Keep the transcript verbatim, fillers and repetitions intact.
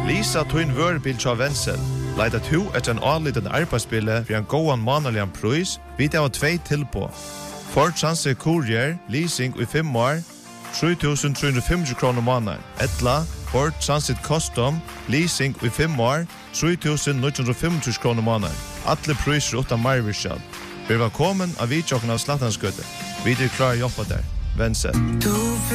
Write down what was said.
Lisa Twin Wörbil Cha Wenzel. Leita to etter en anlitende arbeidsbille for en gåan manalian pris, vid av tvei tilbå. Ford Transit Courier, leasing i fem år, tre tusen tre hundre og femti kroner måneder. Etla, Ford Transit Custom, leasing i fem år, tre tusen ni hundre og femti kroner måneder. Alle priser utan marvirskjall. Vi var kommet av vidtjokken av Slattanskøtte. Vi er klar å jobbe der. Wenzel.